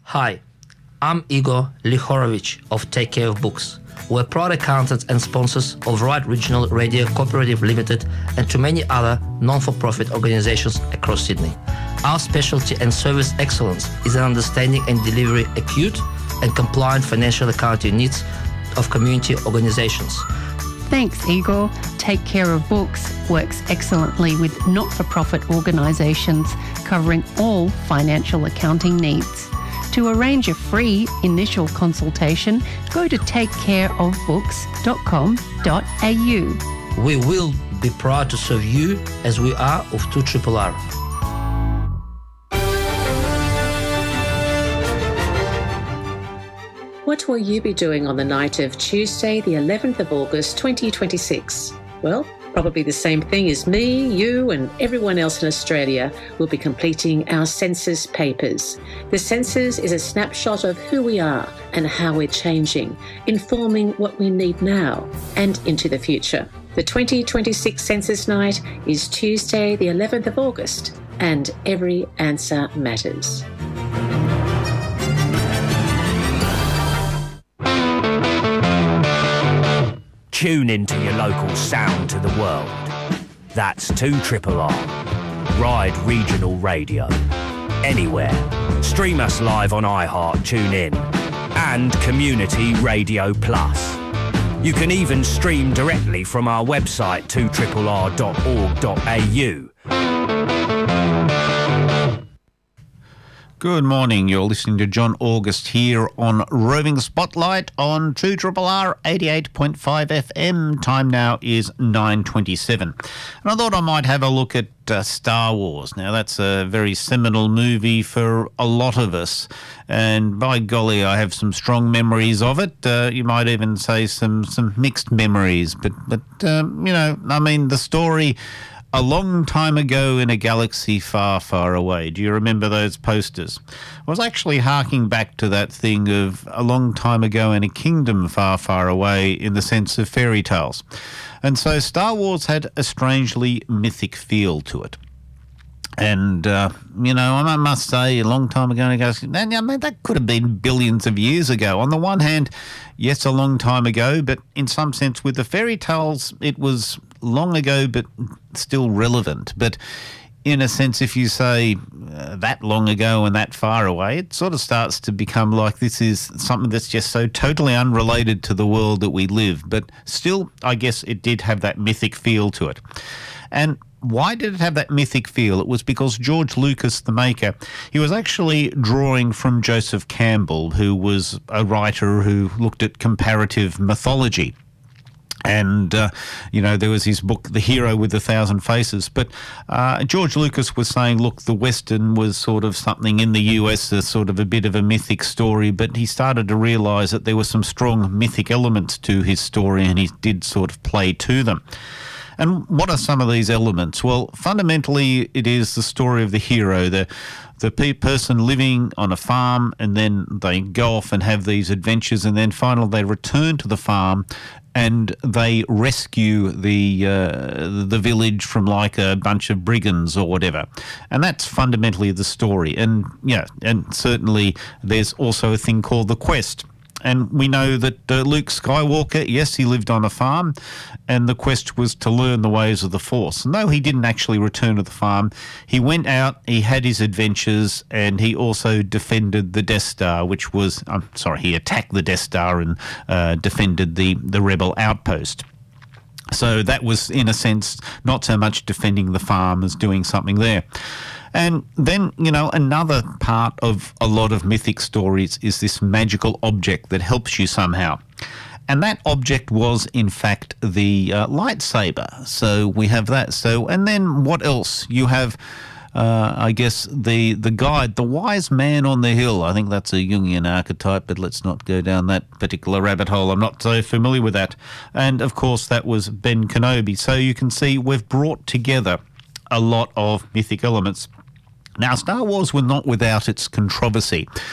Hi, I'm Igor Lihorovich of Take Care of Books. We're proud accountants and sponsors of Right Regional Radio Cooperative Limited and to many other non-for-profit organizations across Sydney. Our specialty and service excellence is in understanding and delivering acute and compliant financial accounting needs of community organizations. Thanks, Igor. Take Care of Books works excellently with not-for-profit organisations covering all financial accounting needs. To arrange a free initial consultation, go to takecareofbooks.com.au. We will be proud to serve you as we are of 2RRR. What will you be doing on the night of Tuesday, the 11th of August, 2026? Well, probably the same thing as me, you and everyone else in Australia will be completing our census papers. The census is a snapshot of who we are and how we're changing, informing what we need now and into the future. The 2026 census night is Tuesday, the 11th of August, and every answer matters. Tune into your local sound to the world. That's 2RRR. Ride Regional Radio. Anywhere. Stream us live on iHeart, TuneIn, and Community Radio Plus. You can even stream directly from our website 2RRR.org.au. Good morning. You're listening to John August here on Roving Spotlight on 2RRR 88.5 FM. Time now is 9:27. And I thought I might have a look at Star Wars. Now, that's a very seminal movie for a lot of us. And by golly, I have some strong memories of it. You might even say some mixed memories. But the story... A long time ago in a galaxy far, far away. Do you remember those posters? I was actually harking back to that thing of a long time ago in a kingdom far, far away in the sense of fairy tales. And so Star Wars had a strangely mythic feel to it. And, I must say, a long time ago, that could have been billions of years ago. On the one hand, yes, a long time ago, but in some sense with the fairy tales, it was long ago but still relevant. But in a sense, if you say that long ago and that far away, it sort of starts to become like this is something that's just so totally unrelated to the world that we live. But still, I guess it did have that mythic feel to it. And why did it have that mythic feel? It was because George Lucas, the maker, he was actually drawing from Joseph Campbell, who was a writer who looked at comparative mythology. And, there was his book, The Hero with a Thousand Faces. But George Lucas was saying, look, the Western was sort of something in the US, a sort of a bit of a mythic story. But he started to realise that there were some strong mythic elements to his story, and he did sort of play to them. And what are some of these elements? Well, fundamentally, it is the story of the hero, the person living on a farm, and then they go off and have these adventures, and then finally they return to the farm and they rescue the village from like a bunch of brigands or whatever. And that's fundamentally the story. And and certainly there's also a thing called the quest. And we know that Luke Skywalker, yes, he lived on a farm, and the quest was to learn the ways of the Force. And though he didn't actually return to the farm, he went out, he had his adventures, and he also defended the Death Star, he attacked the Death Star and defended the rebel outpost. So that was, in a sense, not so much defending the farm as doing something there. And then, another part of a lot of mythic stories is this magical object that helps you somehow. And that object was, in fact, the lightsaber. So we have that. So, and then what else? You have, the guide, the wise man on the hill. I think that's a Jungian archetype, but let's not go down that particular rabbit hole. I'm not so familiar with that. And, of course, that was Ben Kenobi. So you can see we've brought together a lot of mythic elements. Now, Star Wars were not without its controversy.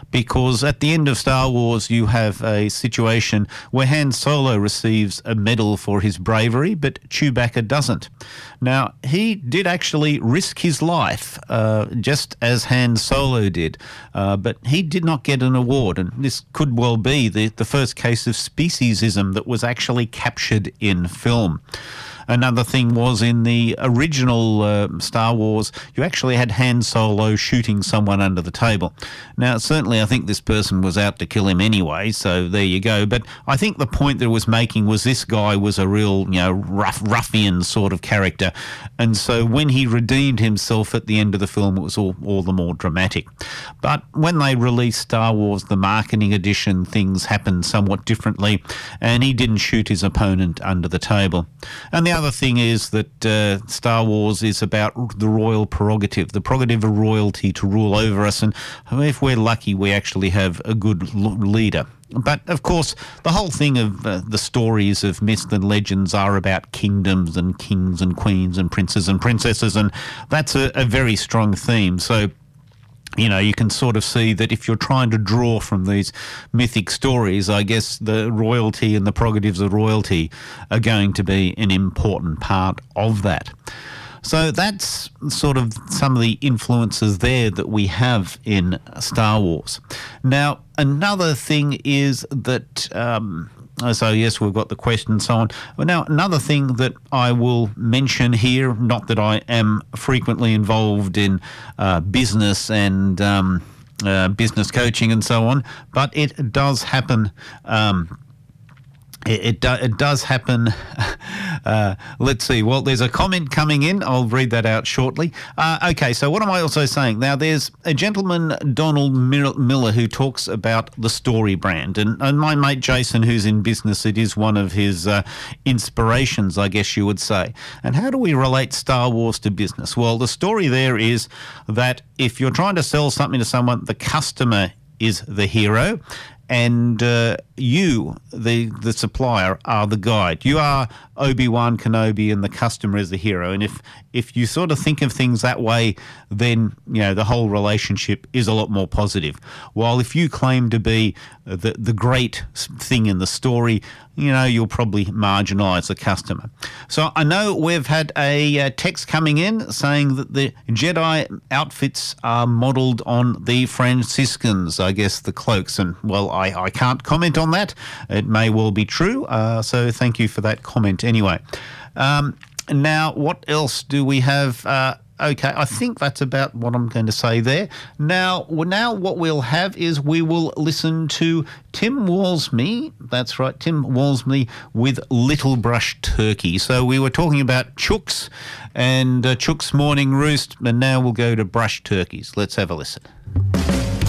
because at the end of Star Wars you have a situation where Han Solo receives a medal for his bravery, but Chewbacca doesn't. Now, he did actually risk his life, just as Han Solo did, but he did not get an award, and this could well be the first case of speciesism that was actually captured in film. Another thing was in the original Star Wars, you actually had Han Solo shooting someone under the table. Now, certainly I think this person was out to kill him anyway, so there you go. But I think the point that it was making was this guy was a real, ruffian sort of character. And so when he redeemed himself at the end of the film, it was all the more dramatic. But when they released Star Wars, the marketing edition, things happened somewhat differently, and he didn't shoot his opponent under the table. And the other thing is that Star Wars is about the royal prerogative, the prerogative of royalty to rule over us, and if we're lucky, we actually have a good leader. But, of course, the whole thing of the stories of myths and legends are about kingdoms and kings and queens and princes and princesses, and that's a very strong theme. So, you can sort of see that if you're trying to draw from these mythic stories, I guess the royalty and the prerogatives of royalty are going to be an important part of that. So that's sort of some of the influences there that we have in Star Wars. Now, another thing is that... So, yes, we've got the question and so on. But now, another thing that I will mention here, not that I am frequently involved in business and business coaching and so on, but it does happen. It does happen. Let's see. Well, there's a comment coming in. I'll read that out shortly. Okay, so what am I also saying? Now, there's a gentleman, Donald Miller, who talks about the story brand. And my mate Jason, who's in business, it is one of his inspirations, I guess you would say. And how do we relate Star Wars to business? Well, the story there is that if you're trying to sell something to someone, the customer is the hero, and you, the supplier, are the guide. You are Obi-Wan Kenobi and the customer is the hero. And if you sort of think of things that way, then, the whole relationship is a lot more positive. While if you claim to be the great thing in the story, you'll probably marginalise the customer. So I know we've had a text coming in saying that the Jedi outfits are modelled on the Franciscans, I guess the cloaks. And, well, I can't comment on that. It may well be true. So thank you for that comment anyway. Now, what else do we have? Okay, I think that's about what I'm going to say there. Now what we'll have is we will listen to Tim Walmsley. That's right, Tim Walmsley with Little Brush Turkey. So we were talking about chooks and Chook's Morning Roost, and now we'll go to brush turkeys. Let's have a listen.